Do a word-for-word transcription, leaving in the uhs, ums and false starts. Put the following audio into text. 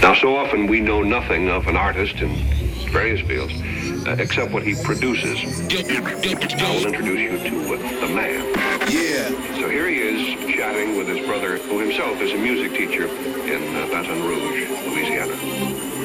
Now, so often we know nothing of an artist in various fields uh, except what he produces. I will introduce you to uh, the man. Yeah. So here he is chatting with his brother, who himself is a music teacher in uh, Baton Rouge, Louisiana.